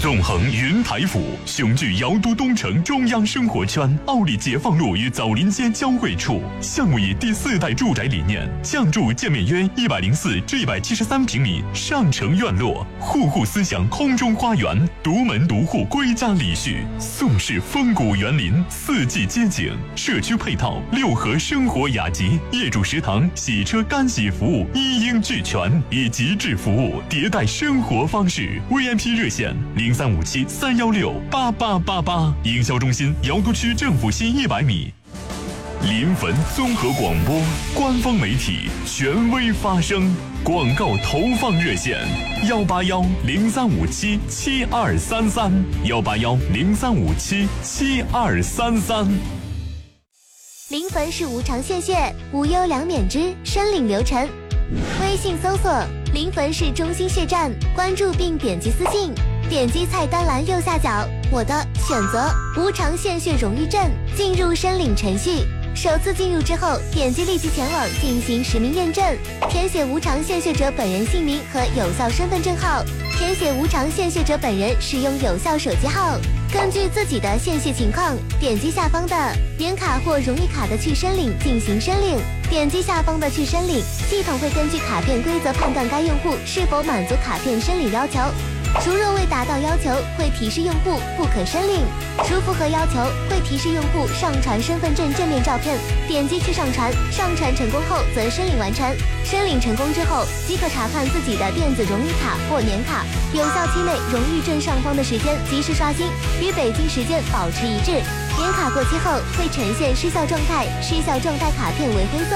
纵横云台府，雄踞瑶都东城中央生活圈，奥里解放路与枣林街交汇处。项目以第4代住宅理念，降筑建面约104至173平米上城院落，户户思想空中花园，独门独户归家礼序，宋式风谷园林，四季街景，社区配套6合生活雅集，业主食堂、洗车干洗服务一应俱全，以极致服务迭代生活方式。VIP 热线0357-316-8888，营销中心瑶都区政府西100米。临汾综合广播官方媒体，权威发声。广告投放热线：181-0357-7233，181-0357-7233。 临汾市无偿献血，无忧两免之申领流程。微信搜索临汾市中心血站，关注并点击私信，点击菜单栏右下角我的，选择无偿献血荣誉证，进入申领程序。首次进入之后，点击立即前往进行实名验证，填写无偿献血者本人姓名和有效身份证号，填写无偿献血者本人使用有效手机号。根据自己的献血情况，点击下方的原卡或荣誉卡的去申领进行申领。点击下方的去申领，系统会根据卡片规则判断该用户是否满足卡片申领要求。如若未达到要求，会提示用户不可申领；如符合要求，会提示用户上传身份证正面照片。点击去上传，上传成功后则申领完成。申领成功之后，即可查看自己的电子荣誉卡或年卡有效期内荣誉证上方的时间及时刷新，与北京时间保持一致。年卡过期后会呈现失效状态，失效状态卡片为黑色。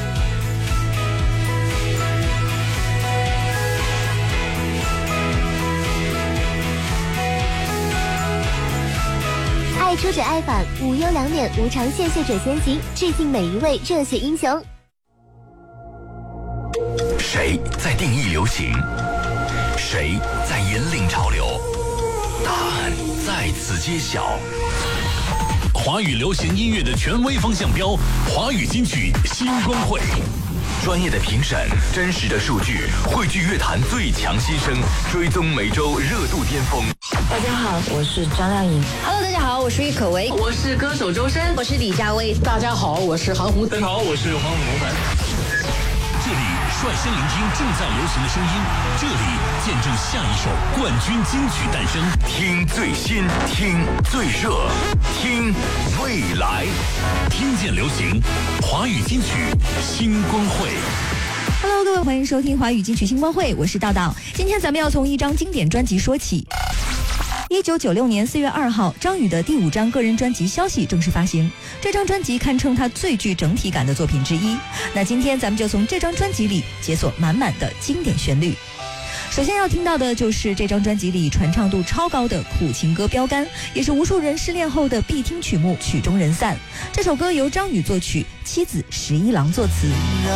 爱出者爱返，无忧两免，无偿献血者先行，致敬每一位热血英雄。 谁在定义流行？谁在引领潮流？答案在此揭晓。华语流行音乐的权威风向标，华语金曲新光会。专业的评审，真实的数据，汇聚乐坛最强新声，追踪每周热度巅峰。 大家好，我是张靓颖。 Hello， 大家好，我是郁可唯， 我是歌手周深， 我是李佳薇。 大家好，我是韩红。 大家好，我是黄永凡。 这里率先聆听正在流行的声音，这里见证下一首冠军金曲诞生。听最新，听最热，听未来，听见流行，华语金曲星光会。 Hello， 各位，欢迎收听华语金曲星光会，我是道道。今天咱们要从一张经典专辑说起。1996年4月2号，张宇的第5张个人专辑《消息》正式发行。这张专辑堪称他最具整体感的作品之一。那今天咱们就从这张专辑里解锁满满的经典旋律。首先要听到的就是这张专辑里传唱度超高的苦情歌标杆，也是无数人失恋后的必听曲目《曲终人散》。这首歌由张宇作曲，妻子11郎作词。